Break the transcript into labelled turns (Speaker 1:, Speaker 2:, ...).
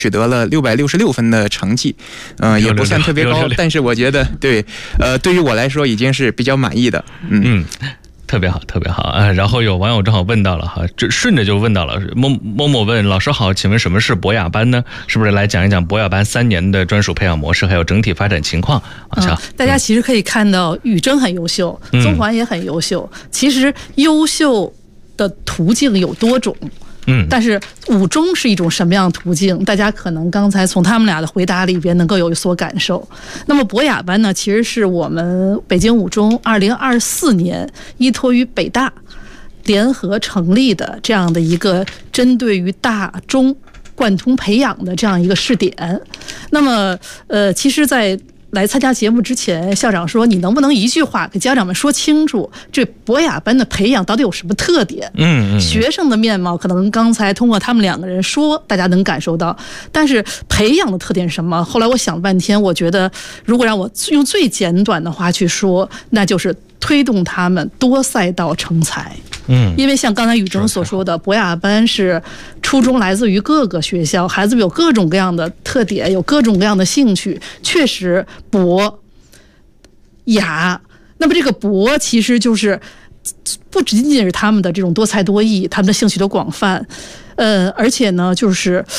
Speaker 1: 取得了666分的成绩，也不算特别高，但是我觉得对于我来说已经是比较满意的。
Speaker 2: 特别好，特别好啊！然后有网友正好问到了哈，这顺着就问到了，某某问老师好，请问什么是博雅班呢？是不是来讲一讲博雅班3年的专属培养模式，还有整体发展情况？
Speaker 3: 大家其实可以看到，宇珍很优秀，宗环也很优秀。其实优秀的途径有多种。但是五中是一种什么样的途径？大家可能刚才从他们俩的回答里边能够有所感受。那么博雅班呢，其实是我们北京五中2024年依托于北大联合成立的这样的一个针对于大中贯通培养的这样一个试点。那么其实在来参加节目之前，校长说你能不能一句话给家长们说清楚这博雅班的培养到底有什么特点？学生的面貌可能刚才通过他们2个人说大家能感受到，但是培养的特点是什么？后来我想了半天，我觉得如果让我用最简短的话去说，那就是推动他们多赛道成才。因为像刚才宇珍所说的，博雅班是初中来自于各个学校，孩子们有各种各样的特点，有各种各样的兴趣，确实博雅。那么这个博其实就是不仅仅是他们的这种多才多艺，他们的兴趣的广泛，而且呢，就是